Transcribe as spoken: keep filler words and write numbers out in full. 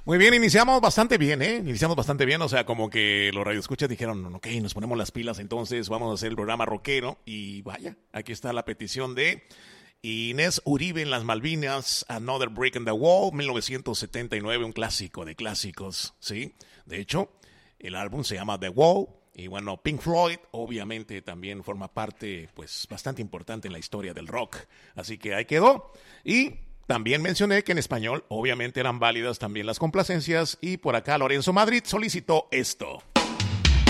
Muy bien, iniciamos bastante bien, ¿eh? Iniciamos bastante bien, o sea, como que los radioescuchas dijeron, ok, nos ponemos las pilas, entonces vamos a hacer el programa rockero. Y vaya, aquí está la petición de Inés Uribe en las Malvinas, Another Break in the Wall, mil novecientos setenta y nueve, un clásico de clásicos, ¿sí? De hecho, el álbum se llama The Wall. Y bueno, Pink Floyd obviamente también forma parte, pues, bastante importante en la historia del rock. Así que ahí quedó. Y también mencioné que en español obviamente eran válidas también las complacencias. Y por acá Lorenzo Madrid solicitó esto.